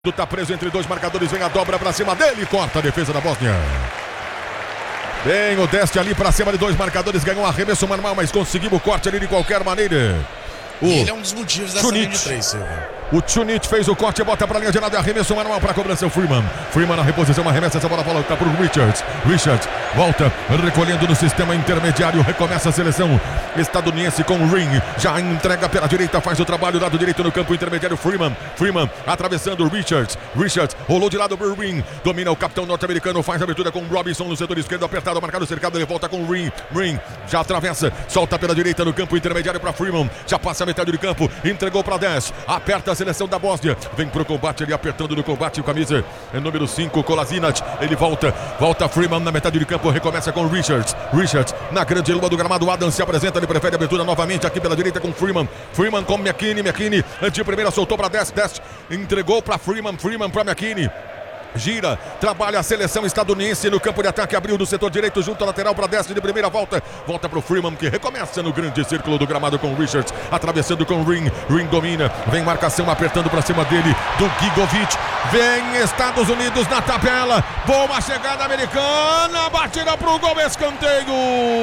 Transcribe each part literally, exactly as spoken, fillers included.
Tá preso entre dois marcadores, vem a dobra pra cima dele, corta a defesa da Bósnia. Vem o Deste ali pra cima de dois marcadores, ganhou um arremesso manual, mas conseguiu o corte ali de qualquer maneira. O e ele é um dos motivos dessa linha de três, Silva. O Tchunit fez o corte, bota pra linha de lado, arremesso manual pra cobrança, o Freeman. Freeman na reposição, arremessa essa bola, volta pro Richards. Richards volta, recolhendo no sistema intermediário, recomeça a seleção estadunidense com o Ring. Já entrega pela direita, faz o trabalho, lado direito no campo intermediário, Freeman. Freeman atravessando o Richards. Richards rolou de lado pro Ring. Domina o capitão norte-americano, faz a abertura com o Robinson no setor esquerdo, apertado, marcado, cercado, ele volta com o Ring. Ring já atravessa, solta pela direita no campo intermediário pra Freeman. Já passa a metade do campo, entregou pra dez, aperta a seleção da Bósnia, vem pro combate ali, apertando no combate, o camisa é número cinco, Kolasinac, ele volta, volta Freeman na metade do campo, recomeça com Richards, Richards na grande lua do gramado, Adams se apresenta, ele prefere a abertura novamente aqui pela direita com Freeman, Freeman com McKinney, McKinney de primeira soltou para dez, dez, entregou para Freeman, Freeman para McKinney. Gira, trabalha a seleção estadunidense no campo de ataque, abriu do setor direito junto à lateral para dez de primeira volta, volta para o Freeman que recomeça no grande círculo do gramado com Richards, atravessando com Ring, Ring domina, vem marcação apertando para cima dele do Gigovic, vem Estados Unidos na tabela, boa chegada americana, batida para o gol, escanteio!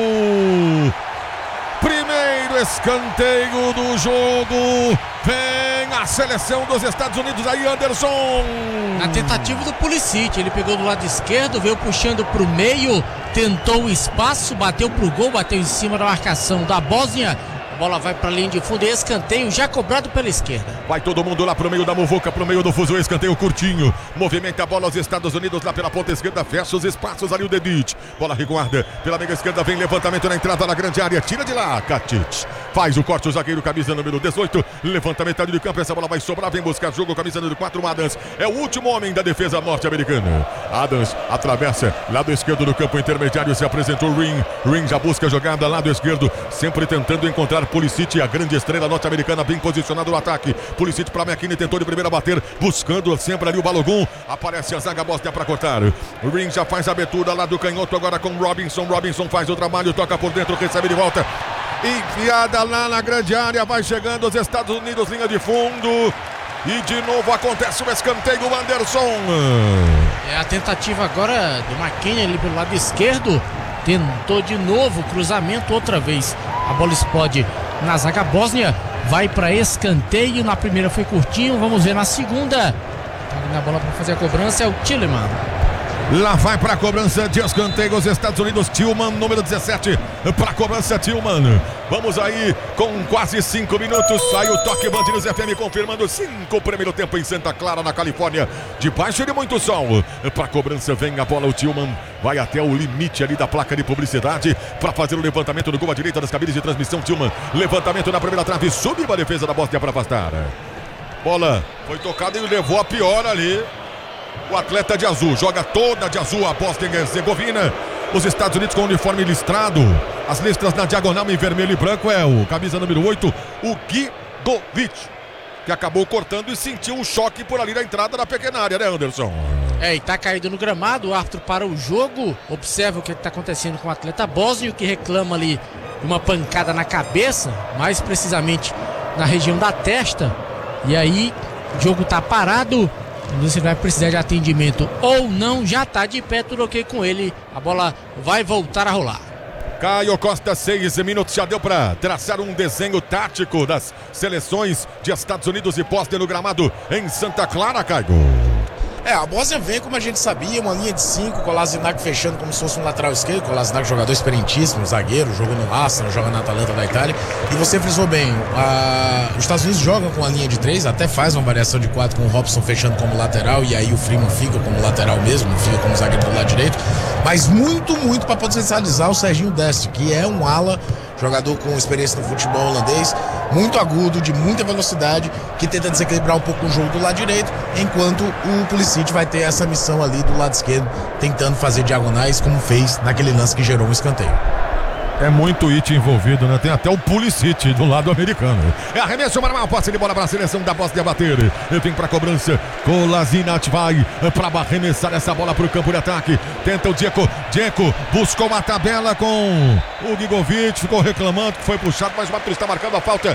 Primeiro escanteio do jogo. Vem a seleção dos Estados Unidos aí, Anderson. Na tentativa do Pulisic, ele pegou do lado esquerdo, veio puxando pro meio, tentou o espaço, bateu pro gol, bateu em cima da marcação da Bósnia. A bola vai para a linha de fundo, escanteio já cobrado pela esquerda. Vai todo mundo lá pro meio da muvuca, pro meio do fuso, escanteio curtinho. Movimenta a bola aos Estados Unidos lá pela ponta esquerda, fecha os espaços ali o Dedic. Bola reguarda pela meia esquerda, vem levantamento na entrada na grande área, tira de lá, Katic. Faz o corte o zagueiro, camisa número dezoito, levanta metade do campo, essa bola vai sobrar, vem buscar jogo, camisa número quatro, Adams. É o último homem da defesa norte-americana. Adams atravessa, lado esquerdo do campo intermediário, se apresentou Ring. Ring já busca a jogada, lado esquerdo, sempre tentando encontrar Pulisic, a grande estrela norte-americana, bem posicionado no ataque. Pulisic para McKinney, tentou de primeira bater, buscando sempre ali o Balogun. Aparece a zaga Bósnia para cortar. O Ring já faz a abertura lá do canhoto, agora com Robinson. Robinson faz o trabalho, toca por dentro, recebe de volta. Enfiada lá na grande área, vai chegando os Estados Unidos, linha de fundo. E de novo acontece o escanteio, Anderson. É a tentativa agora do McKinney ali pelo lado esquerdo. Tentou de novo, cruzamento outra vez. A bola explode na zaga Bósnia. Vai para escanteio. Na primeira foi curtinho. Vamos ver na segunda. Tá na bola para fazer a cobrança é o Tillman. Lá vai para a cobrança de escanteio os Estados Unidos, Tillman, número dezessete, para a cobrança Tillman. Vamos aí com quase cinco minutos, sai o toque Band News F M confirmando cinco primeiro tempo em Santa Clara, na Califórnia, debaixo de muito sol. Para a cobrança vem a bola, o Tillman vai até o limite ali da placa de publicidade para fazer o levantamento do gol à direita das cabines de transmissão. Tillman, levantamento na primeira trave, subiu a defesa da Bósnia para afastar. Bola foi tocada e levou a pior ali. O atleta de azul, joga toda de azul a Bósnia e Herzegovina. Os Estados Unidos com o uniforme listrado. As listras na diagonal em vermelho e branco é o camisa número oito, o Gigovic, que acabou cortando e sentiu um choque por ali na entrada da pequena área, né, Anderson? É, e tá caído no gramado, o árbitro para o jogo, observa o que está acontecendo com o atleta bósnio, que reclama ali de uma pancada na cabeça, mais precisamente na região da testa. E aí, o jogo tá parado. Você vai precisar de atendimento ou não, já tá de pé, tudo ok com ele. A bola vai voltar a rolar. Caio Costa, seis minutos, já deu para traçar um desenho tático das seleções de Estados Unidos e Bósnia no gramado em Santa Clara, Caio. É, a Bósnia vem, como a gente sabia, uma linha de cinco, Kolasinac fechando como se fosse um lateral esquerdo. Kolasinac, jogador experientíssimo, zagueiro, jogou no Arsenal, joga na Atalanta da Itália. E você frisou bem, a... os Estados Unidos jogam com a linha de três, até faz uma variação de quatro com o Robson fechando como lateral, e aí o Freeman fica como lateral mesmo, não fica como zagueiro do lado direito. Mas muito, muito para potencializar o Serginho Deste, que é um ala, jogador com experiência no futebol holandês, muito agudo, de muita velocidade, que tenta desequilibrar um pouco o jogo do lado direito, enquanto o Pulisic vai ter essa missão ali do lado esquerdo, tentando fazer diagonais, como fez naquele lance que gerou um escanteio. É muito it envolvido, né? Tem até o Pulisic do lado americano. É arremesso manual, posse de bola para a seleção da Bósnia bater. Vem para a cobrança. Kolasinac vai para arremessar essa bola para o campo de ataque. Tenta o Dzeko. Dzeko buscou uma tabela com o Gigovic. Ficou reclamando que foi puxado, mas o árbitro está marcando a falta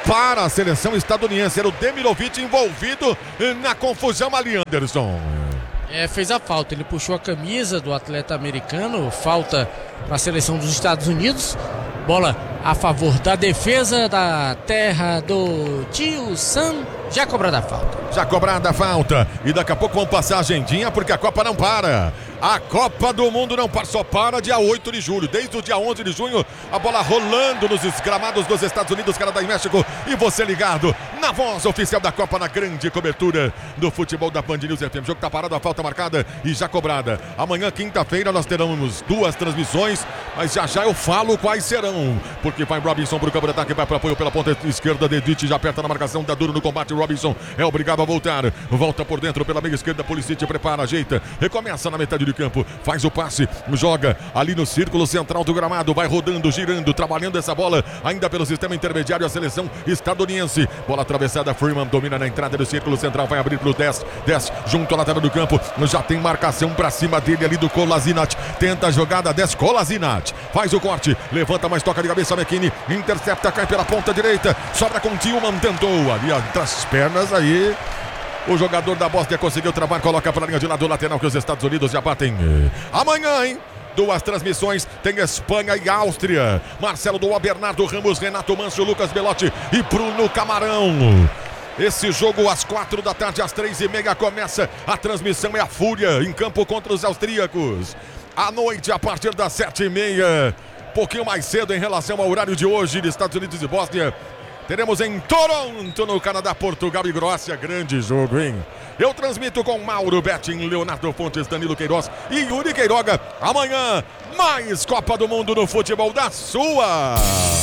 para a seleção estadunidense. Era o Demirovic envolvido na confusão ali, Anderson. É, fez a falta, ele puxou a camisa do atleta americano, falta para a seleção dos Estados Unidos, bola a favor da defesa da terra do tio Sam, já cobrada a falta. Já cobrada a falta, e daqui a pouco vamos passar a agendinha, porque a Copa não para. A Copa do Mundo não para, só para dia oito de julho. Desde o dia onze de junho, a bola rolando nos gramados dos Estados Unidos, Canadá e México. E você ligado na voz oficial da Copa, na grande cobertura do futebol da Band News F M. O jogo tá parado, a falta marcada e já cobrada. Amanhã, quinta-feira, nós teremos duas transmissões, mas já já eu falo quais serão. Porque vai Robinson pro campo de ataque, vai para apoio pela ponta esquerda. Dedite já aperta na marcação, dá duro no combate. Robinson é obrigado a voltar. Volta por dentro pela meia esquerda. Pulisic prepara, ajeita, recomeça na metade de campo, faz o passe, joga ali no círculo central do gramado, vai rodando, girando, trabalhando essa bola ainda pelo sistema intermediário, a seleção estadunidense. Bola atravessada, Freeman domina na entrada do círculo central, vai abrir pro dez, dez junto à lateral do campo, já tem marcação pra cima dele ali do Kolasinac, tenta a jogada, dez, Kolasinac faz o corte, levanta, mas toca de cabeça, McKinney intercepta, cai pela ponta direita, sobra com Tillman, tentou ali entre as pernas aí. O jogador da Bósnia conseguiu travar, coloca para a linha de lado lateral que os Estados Unidos já batem. Amanhã, hein? Duas transmissões, tem Espanha e Áustria. Marcelo Doa, Bernardo Ramos, Renato Manso, Lucas Belotti e Bruno Camarão. Esse jogo às quatro da tarde, às três e meia começa a transmissão, é a Fúria em campo contra os austríacos. À noite, a partir das sete e meia, pouquinho mais cedo em relação ao horário de hoje de Estados Unidos e Bósnia. Teremos em Toronto, no Canadá, Portugal e Croácia. Grande jogo, hein? Eu transmito com Mauro Betting, Leonardo Fontes, Danilo Queiroz e Yuri Queiroga. Amanhã, mais Copa do Mundo no futebol da sua.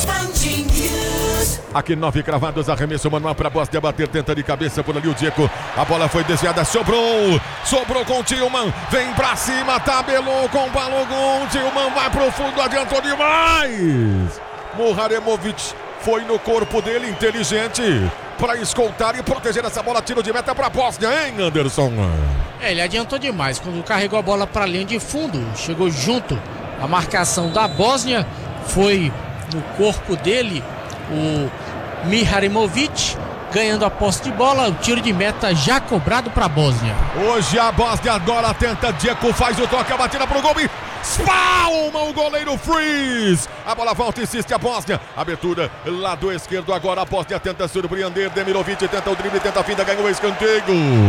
Aqui nove cravados, arremesso manual para Bósnia bater, tenta de cabeça por ali o Dzeko. A bola foi desviada, sobrou. Sobrou com o Tillman, vem pra cima, tabelou com o Balogun. Tillman vai pro fundo, adiantou demais. Muharemovic foi no corpo dele, inteligente, para escoltar e proteger essa bola. Tiro de meta para a Bósnia, hein, Anderson? É, ele adiantou demais. Quando carregou a bola para a linha de fundo, chegou junto à marcação da Bósnia, foi no corpo dele o Miharimovic, ganhando a posse de bola. O tiro de meta já cobrado para a Bósnia. Hoje a Bósnia agora tenta, Dzeko faz o toque, a batida para o gol e espalma o goleiro Freeze. A bola volta, insiste a Bósnia. Abertura, lado esquerdo agora. A Bósnia tenta surpreender. Demirovic tenta o drible, tenta a finta, ganhou o escanteio.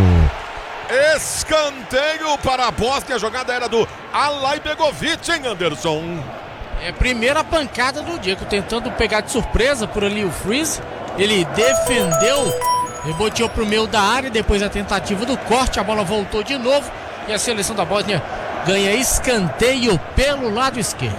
Escanteio para a Bósnia. A jogada era do Alaibegovic, hein, Anderson? É a primeira pancada do Dzeko, tentando pegar de surpresa por ali o Freeze. Ele defendeu, reboteou para o meio da área. Depois a tentativa do corte, a bola voltou de novo. E a seleção da Bósnia ganha escanteio pelo lado esquerdo.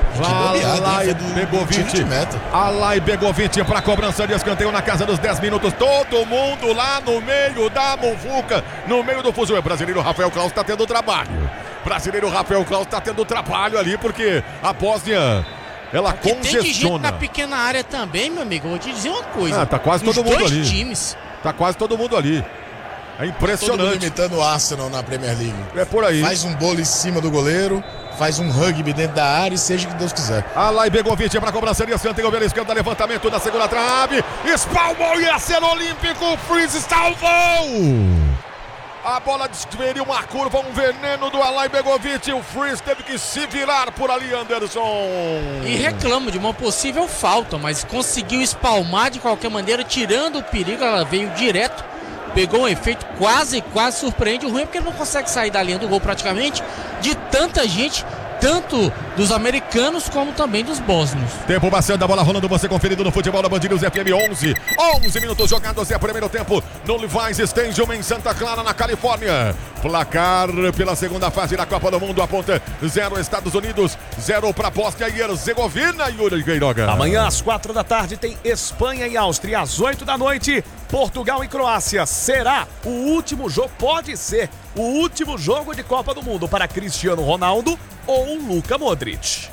Alaibegovic, Alaibegovic para cobrança de escanteio na casa dos dez minutos. Todo mundo lá no meio da muvuca, no meio do fuzil. O brasileiro Rafael Claus está tendo trabalho. Brasileiro Rafael Claus está tendo trabalho ali, porque a Bósnia, ela Aqui congestiona. Tem gente na pequena área também, meu amigo. Vou te dizer uma coisa. Ah, tá quase Os todo mundo dois ali. times. Tá quase todo mundo ali. É impressionante. Todo mundo imitando o Arsenal na Premier League. É por aí. Faz um bolo em cima do goleiro, faz um rugby dentro da área e seja o que Deus quiser. Alaibegovic para cobrança de escanteio pela esquerda, levantamento da segunda trave, espalmou e é selo olímpico, Freeze salvou! A bola desferiu uma curva, um veneno do Alaibegovic. O Freeze teve que se virar por ali, Anderson. E reclama de uma possível falta, mas conseguiu espalmar de qualquer maneira, tirando o perigo. Ela veio direto, pegou um efeito, quase, quase surpreende. O ruim é porque ele não consegue sair da linha do gol praticamente, de tanta gente, tanto dos americanos como também dos bósnios. Tempo bastante da bola rolando, você conferido no futebol da Band News F M. onze, onze minutos jogados, é o primeiro tempo no Levi's Stadium em Santa Clara, na Califórnia. Placar pela segunda fase da Copa do Mundo aponta zero Estados Unidos, zero para Bósnia e Herzegovina. Yuri Queiroga. Amanhã às quatro da tarde tem Espanha e Áustria, às oito da noite Portugal e Croácia. Será o último jogo, pode ser o último jogo de Copa do Mundo para Cristiano Ronaldo ou Luka Modric.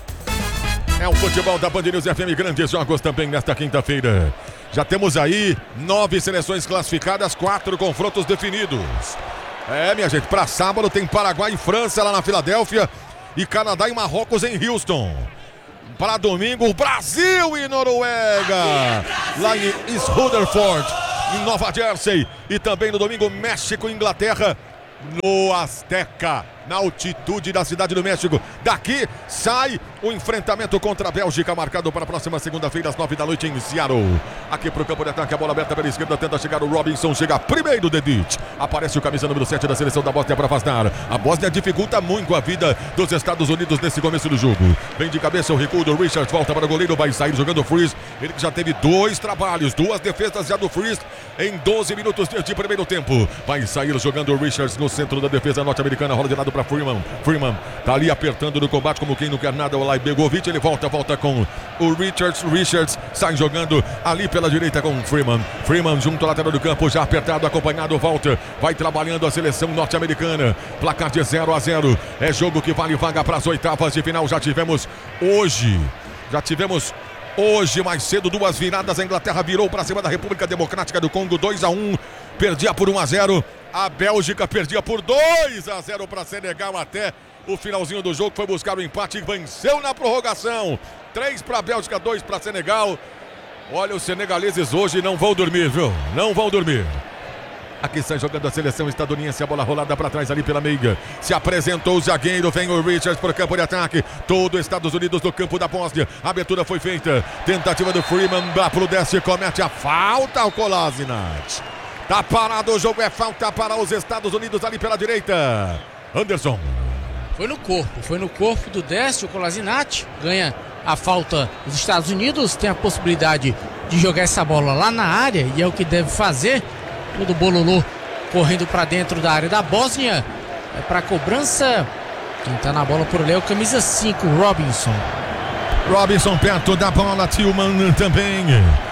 É o futebol da Band News F M, grandes jogos também nesta quinta-feira. Já temos aí nove seleções classificadas, quatro confrontos definidos. É, minha gente, para sábado tem Paraguai e França lá na Filadélfia e Canadá e Marrocos em Houston. para domingo, Brasil e Noruega, lá em East Rutherford, em Nova Jersey. E também no domingo, México e Inglaterra, no Azteca, na altitude da cidade do México. Daqui sai o enfrentamento contra a Bélgica, marcado para a próxima segunda-feira às nove da noite em Seattle. Aqui para o campo de ataque, a bola aberta pela esquerda, tenta chegar o Robinson, chega primeiro Dedic. Aparece o camisa número sete da seleção da Bósnia para afastar. A Bósnia dificulta muito a vida dos Estados Unidos nesse começo do jogo. Vem de cabeça o recuo do Richards, volta para o goleiro, vai sair jogando o Freeze. Ele que já teve dois trabalhos, duas defesas já do Freeze em doze minutos de primeiro tempo. Vai sair jogando o Richards no centro da defesa norte-americana, rola de lado para Freeman. Freeman tá ali apertando no combate como quem não quer nada. O Begovic, ele volta, volta com o Richards. Richards sai jogando ali pela direita com o Freeman. Freeman junto ao lateral do campo, já apertado, acompanhado, volta. Vai trabalhando a seleção norte-americana. Placar de zero a zero. É jogo que vale vaga para as oitavas de final. Já tivemos hoje, já tivemos hoje mais cedo duas viradas. A Inglaterra virou para cima da República Democrática do Congo, dois a um. Perdia por um a zero. A Bélgica perdia por dois a zero para Senegal até o finalzinho do jogo. Foi buscar o empate e venceu na prorrogação. três para a Bélgica, dois para Senegal. Olha, os senegaleses hoje não vão dormir, viu? Não vão dormir. Aqui sai jogando a seleção estadunidense, a bola rolada para trás ali pela meiga. Se apresentou o zagueiro, vem o Richards para o campo de ataque. Todo Estados Unidos no campo da Bósnia. A abertura foi feita. Tentativa do Freeman, dá pro Deste, comete a falta ao Kolasinac. Tá parado o jogo, é falta para os Estados Unidos ali pela direita. Anderson. Foi no corpo, foi no corpo do Deste, o Kolasinac ganha a falta dos Estados Unidos, tem a possibilidade de jogar essa bola lá na área e é o que deve fazer. Todo bololô correndo para dentro da área da Bósnia. É para cobrança. Quem tá na bola por ali é o camisa cinco, Robinson. Robinson perto da bola, Tillman também.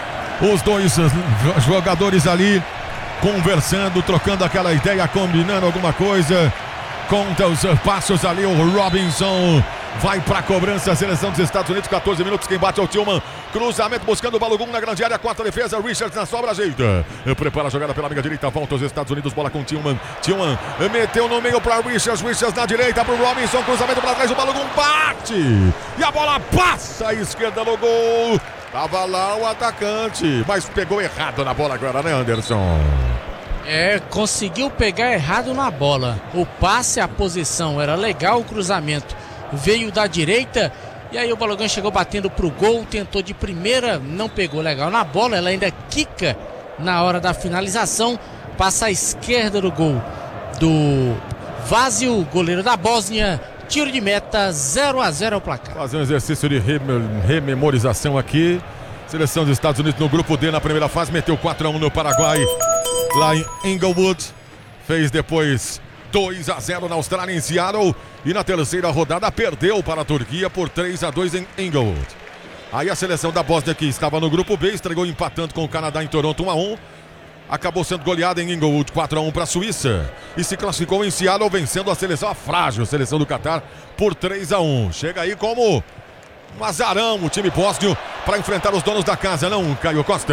Os dois jogadores ali conversando, trocando aquela ideia, combinando alguma coisa. Conta os passos ali, o Robinson vai para a cobrança, a seleção dos Estados Unidos, catorze minutos, quem bate é o Tillman. Cruzamento buscando o Balogun na grande área, quarta defesa, Richards na sobra, ajeita. Prepara a jogada pela amiga direita, volta os Estados Unidos, bola com Tillman. Tillman meteu no meio para Richards, Richards na direita para o Robinson, cruzamento para trás, o Balogun bate. E a bola passa à esquerda no gol. Tava lá o atacante, mas pegou errado na bola agora, né, Anderson? É, conseguiu pegar errado na bola. O passe, a posição era legal, o cruzamento veio da direita e aí o Balogun chegou batendo pro gol, tentou de primeira, não pegou legal na bola, ela ainda quica na hora da finalização, passa à esquerda do gol do Vasil, goleiro da Bósnia. Tiro de meta, zero a zero ao placar. Fazer um exercício de rem- rememorização aqui. Seleção dos Estados Unidos no grupo D na primeira fase, meteu quatro a um no Paraguai, lá em Inglewood. Fez depois dois a zero na Austrália, em Seattle. E na terceira rodada perdeu para a Turquia por três a dois em Inglewood. Aí a seleção da Bósnia, que estava no grupo B, estregou empatando com o Canadá em Toronto um a um. Acabou sendo goleada em Inglewood quatro a um para a Suíça. E se classificou em Seattle, vencendo a seleção, a frágil seleção do Catar, por três a um. Chega aí como um azarão o time bósnio para enfrentar os donos da casa, não, Caio Costa?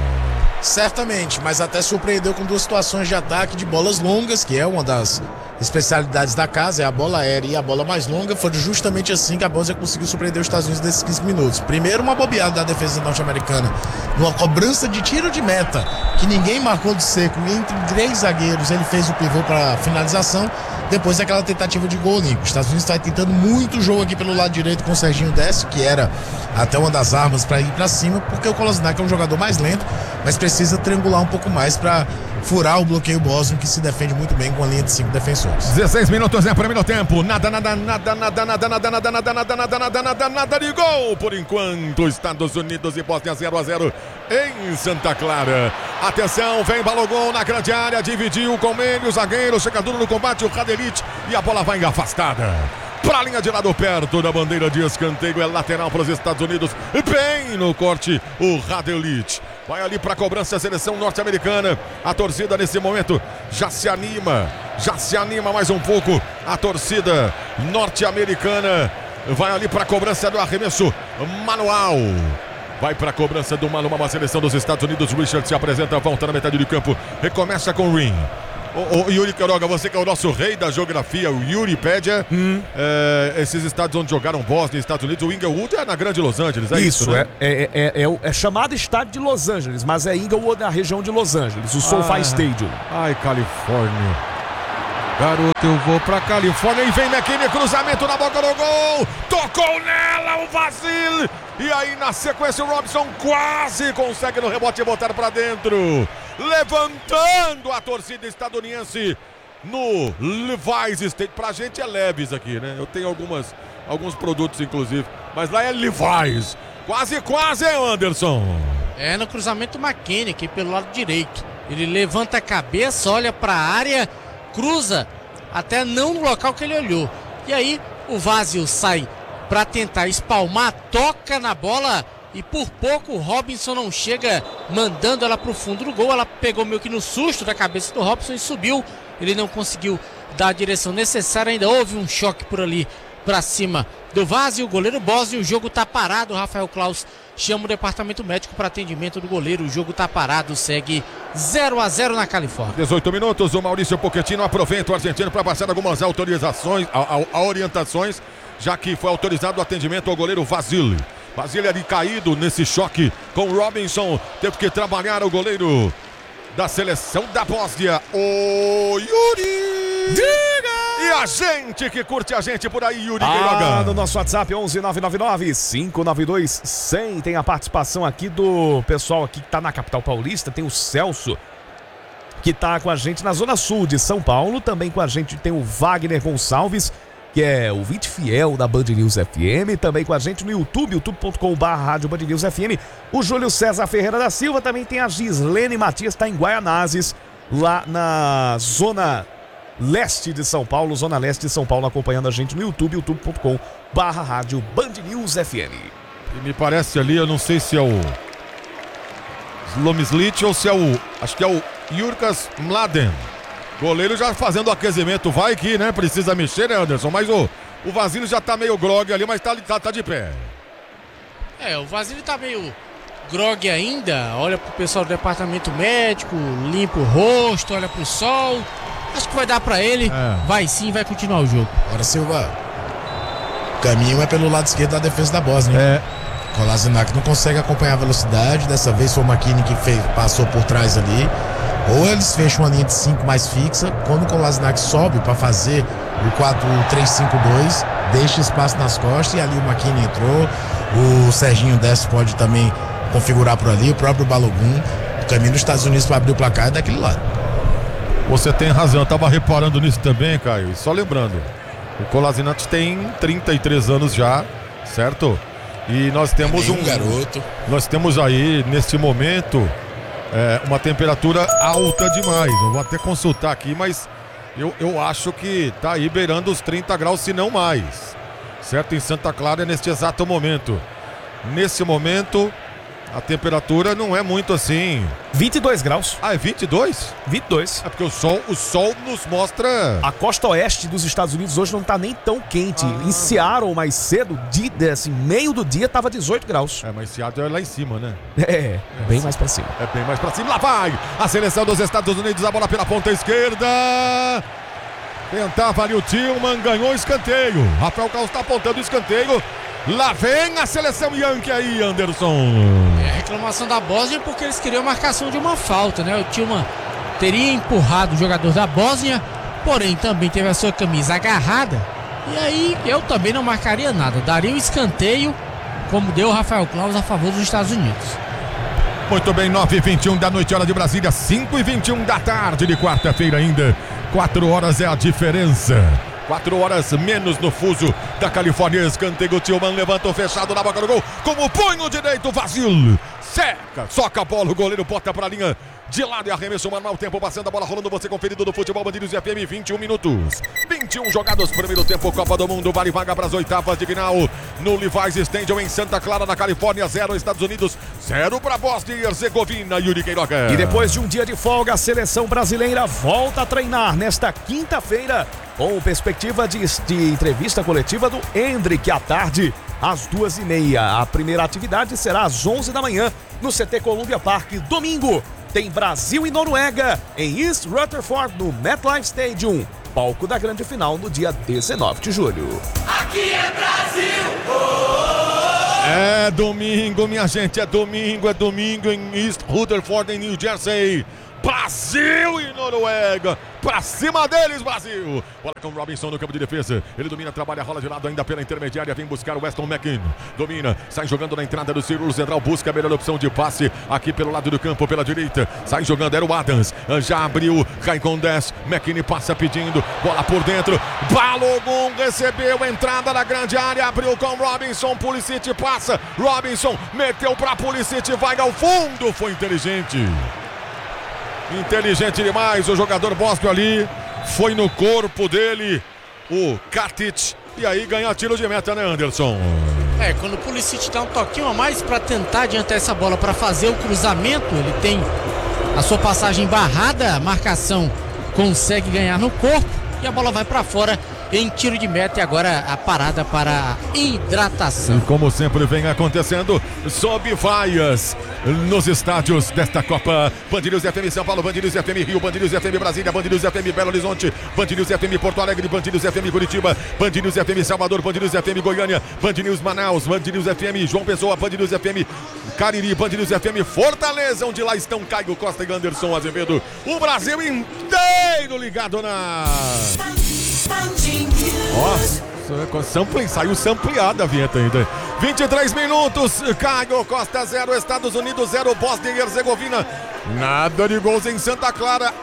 Certamente, mas até surpreendeu com duas situações de ataque de bolas longas, que é uma das especialidades da casa, é a bola aérea e a bola mais longa. Foi justamente assim que a Bósnia conseguiu surpreender os Estados Unidos nesses quinze minutos. Primeiro, uma bobeada da defesa norte-americana, numa cobrança de tiro de meta, que ninguém marcou de seco, entre três zagueiros, ele fez o pivô para finalização. Depois daquela tentativa de gol olímpico. Os Estados Unidos está tentando muito jogo aqui pelo lado direito com o Serginho Deste, que era até uma das armas para ir para cima, porque o Kolasinac é um jogador mais lento, mas precisa triangular um pouco mais para furar o bloqueio bósnio, que se defende muito bem com a linha de cinco defensores. dezesseis minutos é primeiro tempo. Nada, nada, nada, nada, nada, nada, nada, nada, nada, nada, nada, nada, nada de gol por enquanto. Estados Unidos e Bósnia zero a zero em Santa Clara. Atenção, vem Balogun na grande área, dividiu com ele o zagueiro, chega duro no combate, o Radelic, e a bola vai afastada para a linha de lado, perto da bandeira de escanteio. É lateral para os Estados Unidos, bem no corte o Radelic. Vai ali para a cobrança a seleção norte-americana. A torcida nesse momento já se anima, já se anima mais um pouco. A torcida norte-americana vai ali para a cobrança do arremesso manual. Vai para a cobrança do manual a seleção dos Estados Unidos. Richard se apresenta, volta na metade do campo, recomeça com o Ring. Ô, ô, Yuri Queiroga, você que é o nosso rei da geografia, o Yuri Pédia, hum. é, esses estados onde jogaram Bósnia e Estados Unidos, o Inglewood é na grande Los Angeles, é isso, isso né? é, é, é, é, é chamado estádio de Los Angeles, mas é Inglewood na região de Los Angeles, o SoFi ah, Stadium. Ai, Califórnia. Garoto, eu vou pra Califórnia e vem McKinney, cruzamento na boca do gol, tocou nela o Vasil, e aí na sequência o Robson quase consegue no rebote e botar pra dentro, levantando a torcida estadunidense no Levi's Stadium. Pra gente é Levi's aqui, né? Eu tenho algumas, alguns produtos inclusive, mas lá é Levi's, quase, quase é Anderson. É no cruzamento McKinney aqui pelo lado direito, ele levanta a cabeça, olha pra área, cruza até não no local que ele olhou. E aí o Vasil sai para tentar espalmar, toca na bola e por pouco o Robinson não chega mandando ela pro fundo do gol. Ela pegou meio que no susto da cabeça do Robinson e subiu. Ele não conseguiu dar a direção necessária. Ainda houve um choque por ali para cima do Vasil, o goleiro Bósnia. O jogo tá parado. O Rafael Claus chama o departamento médico para atendimento do goleiro. O jogo tá parado, segue zero a zero na Califórnia. dezoito minutos, o Maurício Pochettino aproveita o argentino para passar algumas autorizações, a, a, a orientações, já que foi autorizado o atendimento ao goleiro Vasil. Vasil ali caído nesse choque com o Robinson, teve que trabalhar o goleiro da seleção da Bósnia, o Yuri. Diga! E a gente que curte a gente por aí, Yuri ah, Queiroga. No nosso WhatsApp onze nove nove nove, cinco nove dois, cem. Tem a participação aqui do pessoal aqui que tá na capital paulista. Tem o Celso, que tá com a gente na zona sul de São Paulo. Também com a gente tem o Wagner Gonçalves, que é o ouvinte fiel da Band News F M. Também com a gente no YouTube, youtube ponto com barra rádio Band News F M. O Júlio César Ferreira da Silva. Também tem a Gislene Matias, tá em Guaianazes, lá na zona leste de São Paulo, zona leste de São Paulo, acompanhando a gente no YouTube, youtube ponto com barra rádio Band News F M. E me parece ali, eu não sei se é o Slomslit ou se é o, acho que é o Jurkas Mladen. Goleiro já fazendo o aquecimento, vai que, né, precisa mexer, né, Anderson? Mas o, o Vasil já tá meio grog ali, mas tá, tá, tá de pé. É, o Vasil tá meio grog ainda, olha pro pessoal do departamento médico, limpa o rosto, olha pro sol. Acho que vai dar pra ele, é. Vai sim, vai continuar o jogo. Agora, Silva, o caminho é pelo lado esquerdo da defesa da Bósnia. É. Kolasinac não consegue acompanhar a velocidade, dessa vez foi o McKinney que fez, passou por trás ali. Ou eles fecham uma linha de cinco mais fixa, quando o Kolasinac sobe para fazer o quatro três cinco dois, deixa espaço nas costas e ali o McKinney entrou. O Serginho Dess pode também configurar por ali, o próprio Balogun. O caminho dos Estados Unidos para abrir o placar é daquele lado. Você tem razão, eu tava reparando nisso também, Caio. E só lembrando, o Kolasinac tem trinta e três anos já, certo? E nós temos um, um garoto. Nós temos aí, neste momento, é, uma temperatura alta demais. Eu vou até consultar aqui, mas eu, eu acho que tá aí beirando os trinta graus, se não mais. Certo? Em Santa Clara, neste exato momento. Nesse momento, a temperatura não é muito assim. vinte e dois graus. Ah, é vinte e dois? vinte e dois. É porque o sol, o sol nos mostra. A costa oeste dos Estados Unidos hoje não tá nem tão quente. Ah. Em Seattle, mais cedo, de, assim, meio do dia, tava dezoito graus. É, mas Seattle é lá em cima, né? É, é bem mais pra cima. É bem mais pra cima. Lá vai a seleção dos Estados Unidos, a bola pela ponta esquerda. Tentava ali o Tillman, ganhou o escanteio. Rafael Claus tá apontando o escanteio. Lá vem a seleção Yankee aí, Anderson. É a reclamação da Bósnia porque eles queriam a marcação de uma falta, né? O Tillman teria empurrado o jogador da Bósnia, porém também teve a sua camisa agarrada. E aí eu também não marcaria nada. Daria o escanteio, como deu o Rafael Claus a favor dos Estados Unidos. Muito bem, nove e vinte e um da noite, hora de Brasília, cinco e vinte e um da tarde de quarta-feira ainda. Quatro horas é a diferença. Quatro horas menos no fuso da Califórnia. Escanteio, Tillman levantou fechado na boca do gol. Com o punho direito, Vasil. Seca, soca a bola, o goleiro bota pra linha de lado e arremesso manual. Tempo passando, a bola rolando, você conferido do futebol Band News F M, vinte e um minutos. vinte e um jogados, primeiro tempo, Copa do Mundo. Vale vaga para as oitavas de final. No Levi's Stadium em Santa Clara, na Califórnia. Zero Estados Unidos, zero para Bósnia e Herzegovina. Yuri Queiroga. E depois de um dia de folga, a seleção brasileira volta a treinar nesta quinta-feira, com perspectiva de, de entrevista coletiva do Endrick à tarde, às duas e meia. A primeira atividade será às onze da manhã, no C T Columbia Park. Domingo, tem Brasil e Noruega em East Rutherford no MetLife Stadium, palco da grande final no dia dezenove de julho. Aqui é Brasil! Oh! É domingo, minha gente, é domingo, é domingo em East Rutherford, em New Jersey. Brasil e Noruega, pra cima deles, Brasil. Bola com o Robinson no campo de defesa. Ele domina, trabalha, rola de lado ainda pela intermediária. Vem buscar o Weston McKennie. Domina, sai jogando na entrada do círculo central. Busca a melhor opção de passe aqui pelo lado do campo, pela direita. Sai jogando, era o Adams. Já abriu, cai com dez. McKennie passa pedindo, bola por dentro. Balogun recebeu, entrada na grande área. Abriu com Robinson, Pulisic passa. Robinson meteu pra Pulisic, vai ao fundo. Foi inteligente. Inteligente demais, o jogador bósnio ali, foi no corpo dele, o Katic, e aí ganha tiro de meta, né, Anderson? É, quando o Pulisic dá um toquinho a mais para tentar adiantar essa bola, para fazer o cruzamento, ele tem a sua passagem barrada, a marcação consegue ganhar no corpo e a bola vai para fora em tiro de meta. E agora a parada para a hidratação. E como sempre vem acontecendo, sob vaias nos estádios desta Copa. Band News F M São Paulo, Band News F M Rio, Band News F M Brasília, Band News F M Belo Horizonte, Band News F M Porto Alegre, Band News F M Curitiba, Band News F M Salvador, Band News F M Goiânia, Band News Manaus, Band News F M João Pessoa, Band News F M Cariri, Band News F M Fortaleza, onde lá estão Caio Costa e Anderson Azevedo. O Brasil inteiro ligado na... Nossa, sample, saiu sampleada a vinheta ainda. vinte e três minutos, Caio Costa zero, Estados Unidos zero, Bósnia e Herzegovina. Nada de gols em Santa Clara.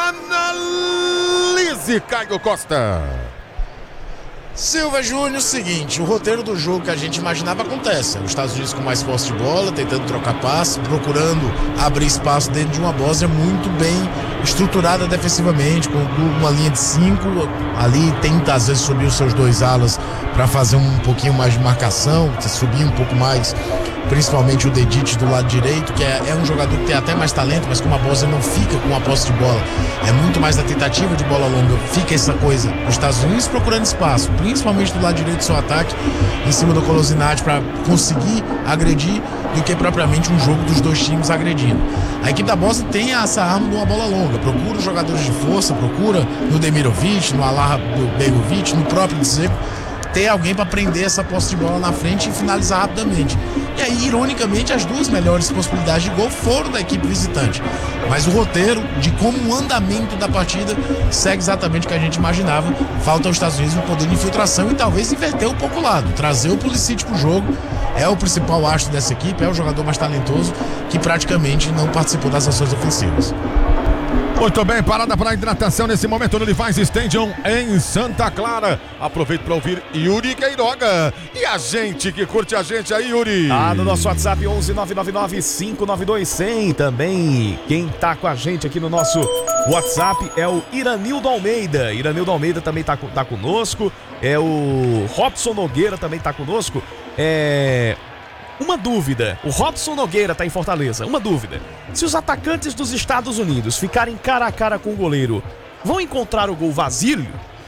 Analise, Caio Costa. Silva Júnior, seguinte, o roteiro do jogo que a gente imaginava acontece. Os Estados Unidos com mais posse de bola, tentando trocar passe, procurando abrir espaço dentro de uma Bósnia muito bem estruturada defensivamente, com uma linha de cinco. Ali tenta às vezes subir os seus dois alas para fazer um pouquinho mais de marcação, subir um pouco mais, principalmente o Dedić do lado direito, que é, é um jogador que tem até mais talento, mas como a Bósnia não fica com a posse de bola, é muito mais da tentativa de bola longa, fica essa coisa. Os Estados Unidos procurando espaço, principalmente do lado direito do seu ataque, em cima do Kolasinac, para conseguir agredir, do que propriamente um jogo dos dois times agredindo. A equipe da Bósnia tem essa arma de uma bola longa, procura os jogadores de força, procura no Demirovic, no Alar Begovic, no próprio Dzeko, ter alguém para prender essa posse de bola na frente e finalizar rapidamente. E aí, ironicamente, as duas melhores possibilidades de gol foram da equipe visitante. Mas o roteiro de como o andamento da partida segue exatamente o que a gente imaginava. Falta aos Estados Unidos um poder de infiltração e talvez inverter um pouco o lado, trazer o Pulisic para o jogo. É o principal astro dessa equipe, é o jogador mais talentoso que praticamente não participou das ações ofensivas. Muito bem, parada para a hidratação nesse momento no Levi's Stadium em Santa Clara. Aproveito para ouvir Yuri Queiroga. E a gente que curte a gente aí, Yuri? Ah, no nosso WhatsApp onze nove nove nove cinco nove dois zero zero. Também quem tá com a gente aqui no nosso WhatsApp é o Iranildo Almeida. Iranildo Almeida também tá, tá conosco. É o Robson Nogueira também tá conosco. É... Uma dúvida, o Robson Nogueira tá em Fortaleza, uma dúvida. Se os atacantes dos Estados Unidos ficarem cara a cara com o goleiro, vão encontrar o gol vazio?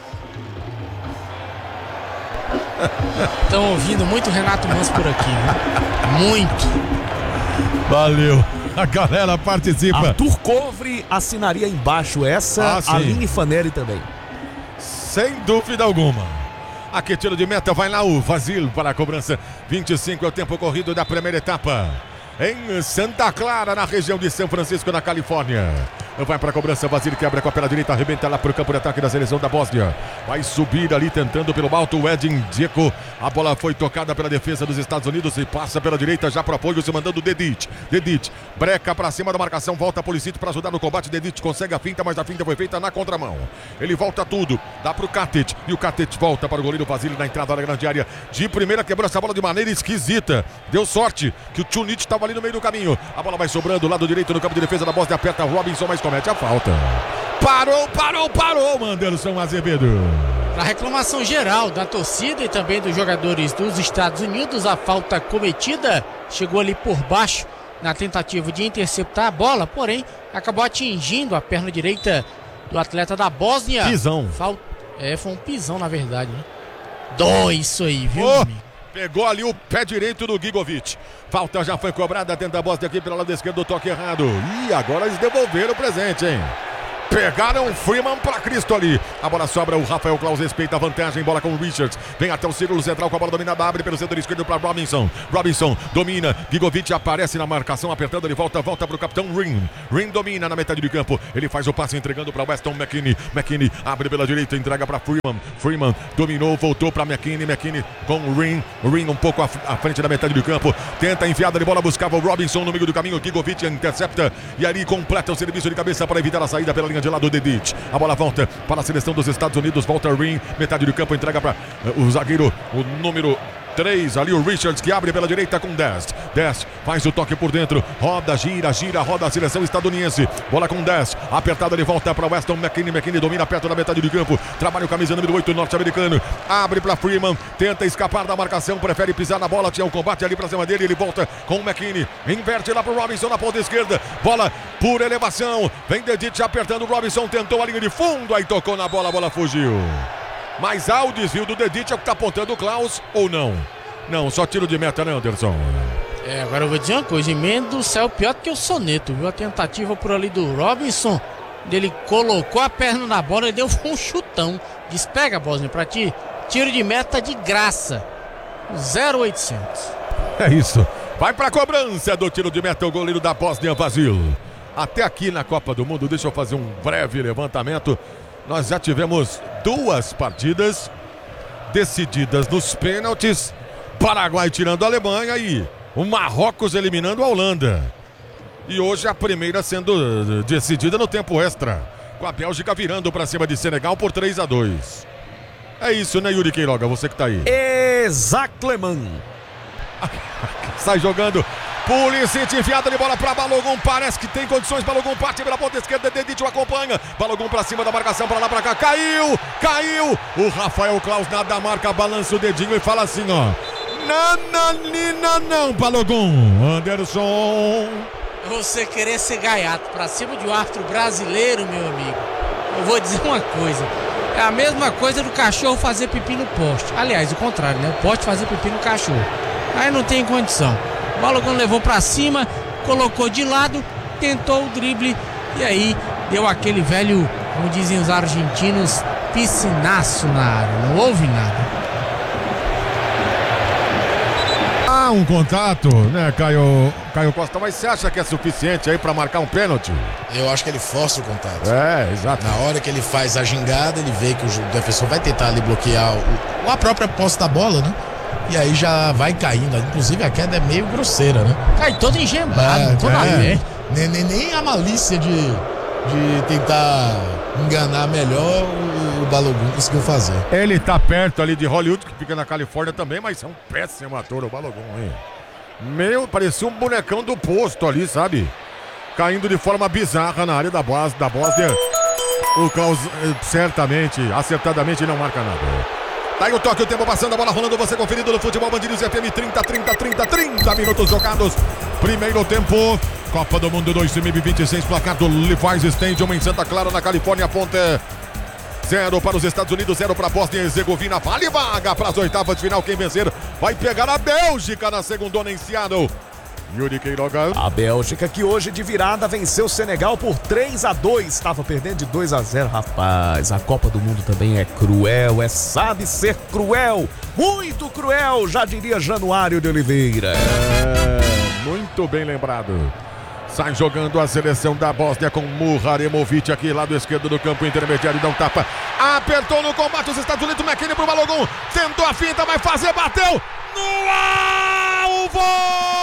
Estão ouvindo muito Renato Manso por aqui, né? Muito. Valeu, a galera participa. Arthur Covre assinaria embaixo essa, ah, Aline Fanelli também. Sem dúvida alguma. Aqui tiro de meta, vai lá o Vasil para a cobrança. vinte e cinco é o tempo corrido da primeira etapa. Em Santa Clara, na região de São Francisco, na Califórnia. Vai para a cobrança, Vasil quebra com a perna direita, arrebenta lá para o campo de ataque da seleção da Bósnia. Vai subir ali tentando pelo alto o Edin Dzeko. A bola foi tocada pela defesa dos Estados Unidos e passa pela direita já para apoio, se mandando o Dedić. Dedić breca para cima da marcação, volta a Pulisic para ajudar no combate. Dedić consegue a finta, mas a finta foi feita na contramão. Ele volta tudo, dá para o Katic e o Katic volta para o goleiro Vasil na entrada da grande área. De primeira quebrou essa bola de maneira esquisita. Deu sorte que o Tchunic estava ali no meio do caminho. A bola vai sobrando, lado direito no campo de defesa da Bósnia, aperta Robinson, mas comete a falta. Parou, parou, parou, Anderson Azevedo. A reclamação geral da torcida e também dos jogadores dos Estados Unidos, a falta cometida chegou ali por baixo na tentativa de interceptar a bola, porém acabou atingindo a perna direita do atleta da Bósnia. Pisão. Fal... É, foi um pisão na verdade, né? Dói isso aí, viu, oh. amigo? Pegou ali o pé direito do Gigovic. Falta já foi cobrada dentro da Bósnia aqui pelo lado esquerdo, toque errado. E agora eles devolveram o presente, hein? Pegaram o Freeman pra Cristo ali. A bola sobra, o Rafael Claus respeita a vantagem. Bola com o Richards. Vem até o círculo central com a bola dominada. Abre pelo setor esquerdo para Robinson. Robinson domina. Gigovic aparece na marcação, apertando. Ele volta, volta pro capitão Ring. Ring domina na metade do campo. Ele faz o passe entregando para Weston McKennie. McKennie abre pela direita, entrega para Freeman. Freeman dominou, voltou para McKennie. McKennie com o Ring. Ring um pouco à, à frente da metade do campo. Tenta a enfiada de bola, buscava o Robinson no meio do caminho. Gigovic intercepta e ali completa o serviço de cabeça para evitar a saída pela linha de lado do Dedic. A bola volta para a seleção dos Estados Unidos. Volta Ring, metade do campo, entrega para uh, o zagueiro, o número três ali, o Richards, que abre pela direita com Dest. Dest faz o toque por dentro, roda, gira, gira, roda a seleção estadunidense. Bola com Dest, apertada, ele volta para Weston McKennie. McKennie domina perto da metade do campo, trabalha o camisa número oito norte-americano, abre para Freeman, tenta escapar da marcação, prefere pisar na bola, tinha um combate ali para cima dele, ele volta com o McKennie, inverte lá para o Robinson na ponta esquerda, bola por elevação, vem Dedic apertando o Robinson, tentou a linha de fundo, aí tocou na bola, a bola fugiu. Mas há o desvio do Dedic, é o que está apontando o Klaus ou não? Não, só tiro de meta, né, Anderson? É, agora eu vou dizer uma coisa, emendo saiu pior do que o soneto, viu? A tentativa por ali do Robinson, ele colocou a perna na bola e deu um chutão. Despega, Bosnia, pra ti. Tiro de meta de graça. zero oitocentos. É isso. Vai pra cobrança do tiro de meta o goleiro da Bósnia, Vasil. Até aqui na Copa do Mundo, deixa eu fazer um breve levantamento. Nós já tivemos duas partidas decididas nos pênaltis. Paraguai tirando a Alemanha e o Marrocos eliminando a Holanda. E hoje a primeira sendo decidida no tempo extra, com a Bélgica virando para cima de Senegal por três a dois. É isso, né, Yuri Queiroga? Você que tá aí. Exactamente. Sai jogando. Pulisic enfiada de bola para Balogun, parece que tem condições. Balogun parte pela ponta esquerda, Dedic o acompanha. Balogun para cima da marcação, para lá, para cá, caiu, caiu. O Rafael Claus nada marca, balança o dedinho e fala assim, ó: nananina não, Balogun. Anderson. Você querer ser gaiato pra cima de um árbitro brasileiro, meu amigo, eu vou dizer uma coisa. É a mesma coisa do cachorro fazer pipi no poste. Aliás, o contrário, né? O poste fazer pipi no cachorro. Aí não tem condição. O Balogun levou pra cima, colocou de lado, tentou o drible e aí deu aquele velho, como dizem os argentinos, piscinaço na área. Não houve nada. Ah, um contato, né, Caio, Caio Costa? Mas você acha que é suficiente aí pra marcar um pênalti? Eu acho que ele força o contato. É, exato. Na hora que ele faz a gingada, ele vê que o defensor vai tentar ali bloquear o, a própria posse da bola, né? E aí já vai caindo. Inclusive a queda é meio grosseira, né? Cai todo engembrado, É, toda é. vez. Nem, nem, nem a malícia de, de tentar enganar melhor o, o Balogun conseguiu fazer. Ele tá perto ali de Hollywood, que fica na Califórnia também, mas é um péssimo ator o Balogun, hein? Meu, parecia um bonecão do posto ali, sabe? Caindo de forma bizarra na área da, base, da Bósnia. O Klaus certamente, acertadamente, não marca nada. Tá aí o toque, o tempo passando, a bola rolando, você conferido no Futebol Band News F M. Trinta, trinta, trinta, trinta minutos jogados. Primeiro tempo, Copa do Mundo dois mil e vinte e seis, placar do Levi's Stadium em Santa Clara, na Califórnia. Ponta zero para os Estados Unidos, zero para a Bósnia e Herzegovina. Vale vaga para as oitavas de final. Quem vencer vai pegar a Bélgica na segundona em Seattle. Yuri Queiroga. A Bélgica, que hoje de virada venceu o Senegal por três a dois. Estava perdendo de dois a zero. Rapaz, a Copa do Mundo também é cruel, é sabe ser cruel. Muito cruel, já diria Januário de Oliveira. É, muito bem lembrado. Sai jogando a seleção da Bósnia com Muharemovic aqui, lado esquerdo do campo intermediário, dá um tapa. Apertou no combate os Estados Unidos, McKennie pro Balogun. Tentou a finta, vai fazer, bateu. No alvo!